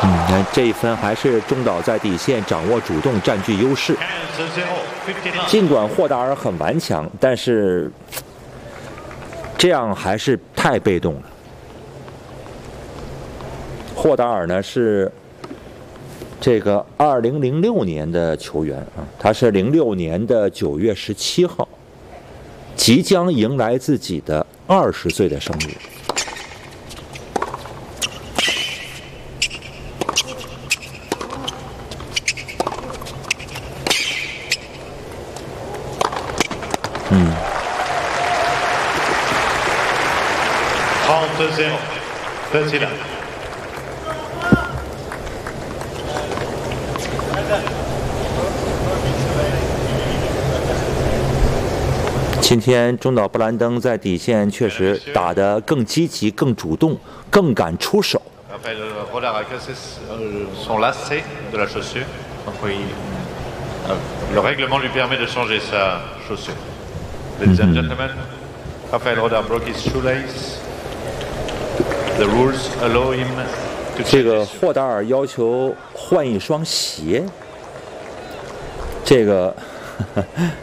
那这一分还是中岛在底线掌握主动，占据优势。尽管霍达尔很顽强，但是这样还是太被动了。霍达尔呢是这个2006年的球员啊，他是06年的9月17号，即将迎来自己的20岁的生日。 30-0. 今天中岛布兰登在底线确实打得更积极、更主动、更敢出手。 Rodar a cassé son lacet de la chaussure. Donc oui, le règlement lui permet de changer sa chaussure. Ladies and gentlemen, Rafael Rodar broke his shoelace. The rules allow him to. 这个霍达尔要求换一双鞋，这个